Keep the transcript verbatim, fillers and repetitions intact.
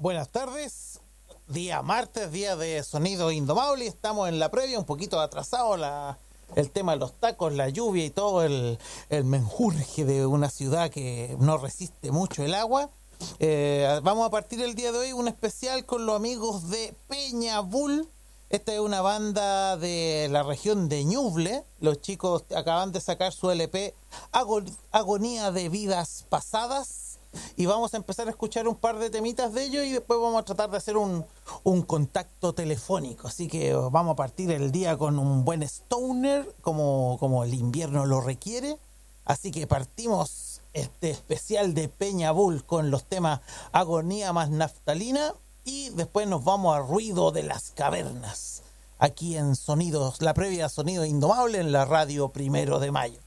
Buenas tardes, día martes, día de Sonido Indomable. Estamos en la previa, un poquito atrasado la, el tema de los tacos, la lluvia y todo el, el menjurje de una ciudad que no resiste mucho el agua. Eh, vamos a partir el día de hoy un especial con los amigos de Peñabul. Esta es una banda de la región de Ñuble. Los chicos acaban de sacar su L P Agonía de Vidas Pasadas. Y vamos a empezar a escuchar un par de temitas de ellos y después vamos a tratar de hacer un, un contacto telefónico. Así que vamos a partir el día con un buen stoner, como, como el invierno lo requiere. Así que partimos este especial de Peñabul con los temas Agonía más Naftalina y después nos vamos a Ruido de las Cavernas, aquí en Sonidos, la previa Sonido Indomable en la radio Primero de Mayo.